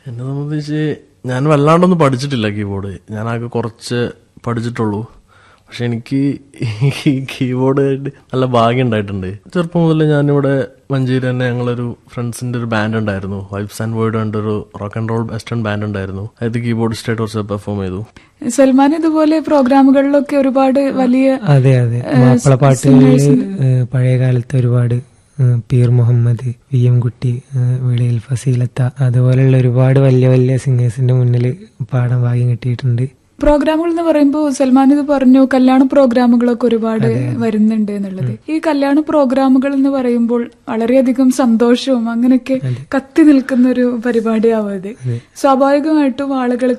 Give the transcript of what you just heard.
എന്നെ സംബന്ധിച്ച് ഞാൻ വല്ലാണ്ടൊന്നും പഠിച്ചിട്ടില്ല കീബോർഡ്. ഞാനാകെ കുറച്ച് പഠിച്ചിട്ടുള്ളൂ. പക്ഷെ എനിക്ക് ഈ കീബോർഡ് നല്ല ഭാഗ്യം ഉണ്ടായിട്ടുണ്ട്. ചെറുപ്പം മുതൽ ഞാനിവിടെ മഞ്ചേരി തന്നെ ഞങ്ങളൊരു ഫ്രണ്ട്സിന്റെ ഒരു ബാൻഡ് ഉണ്ടായിരുന്നു, വൈബ്സ് ആൻഡ് വേർഡ് കണ്ട ഒരു rock and role western band ഉണ്ടായിരുന്നു. അത് കീബോർഡിസ്റ്റായിട്ട് കുറച്ച് പെർഫോം ചെയ്തു. സൽമാൻ ഇതുപോലെ പ്രോഗ്രാമുകളിലൊക്കെ ഒരുപാട് വലിയ അതെ മാപ്പിളപ്പാട്ടുകളിൽ പഴയ കാലത്ത് ഒരുപാട് പീർ മുഹമ്മദ്, വി എം കുട്ടി, വിളിയിൽ ഫസീലത്ത, അതുപോലെയുള്ള ഒരുപാട് വലിയ വലിയ സിംഗേഴ്സിന്റെ മുന്നിൽ പാടാൻ ഭാഗ്യം കിട്ടിയിട്ടുണ്ട്. പ്രോഗ്രാമുകൾ എന്ന് പറയുമ്പോൾ സൽമാൻ ഇത് പറഞ്ഞു കല്യാണ പ്രോഗ്രാമുകളൊക്കെ ഒരുപാട് വരുന്നുണ്ട് എന്നുള്ളത്. ഈ കല്യാണ പ്രോഗ്രാമുകൾ എന്ന് പറയുമ്പോൾ വളരെയധികം സന്തോഷവും അങ്ങനെയൊക്കെ കത്തി നിൽക്കുന്ന ഒരു പരിപാടിയാവും അത്. സ്വാഭാവികമായിട്ടും ആളുകൾക്ക്